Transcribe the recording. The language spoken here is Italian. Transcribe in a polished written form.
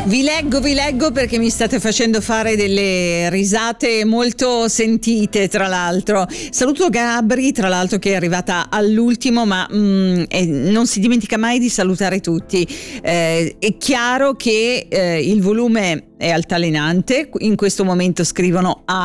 Vi leggo perché mi state facendo fare delle risate molto sentite, tra l'altro. Saluto Gabri, tra l'altro, che è arrivata all'ultimo, ma non si dimentica mai di salutare tutti. È chiaro che il volume è altalenante, in questo momento scrivono